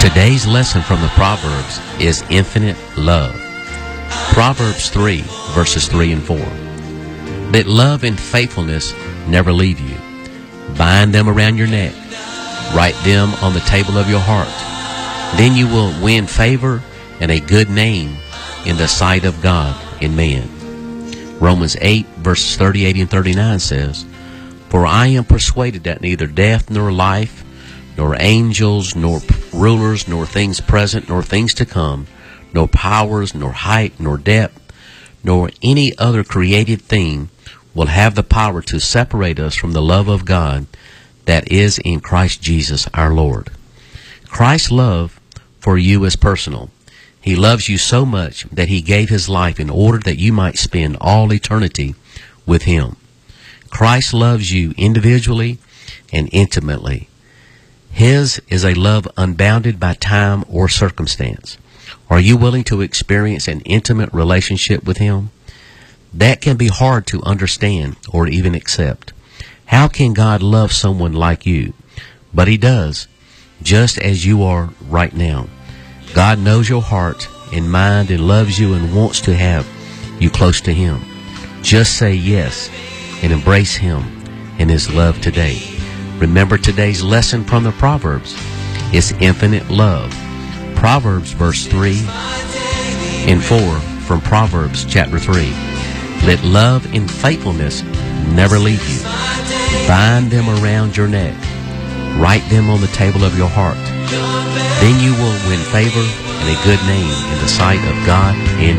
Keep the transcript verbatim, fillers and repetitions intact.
Today's lesson from the Proverbs is infinite love. Proverbs three, verses three and four. Let love and faithfulness never leave you. Bind them around your neck. Write them on the table of your heart. Then you will win favor and a good name in the sight of God and man. Romans eight, verses thirty-eight and thirty-nine says, For I am persuaded that neither death nor life, nor angels, nor rulers, nor things present, nor things to come, nor powers, nor height, nor depth, nor any other created thing will have the power to separate us from the love of God that is in Christ Jesus our Lord. Christ's love for you is personal. He loves you so much that He gave His life in order that you might spend all eternity with Him. Christ loves you individually and intimately. His is a love unbounded by time or circumstance. Are you willing to experience an intimate relationship with Him? That can be hard to understand or even accept. How can God love someone like you? But He does, just as you are right now. God knows your heart and mind and loves you and wants to have you close to Him. Just say yes and embrace Him and His love today. Remember, today's lesson from the Proverbs is infinite love. Proverbs verse three and four from Proverbs chapter three. Let love and faithfulness never leave you. Bind them around your neck. Write them on the table of your heart. Then you will win favor and a good name in the sight of God and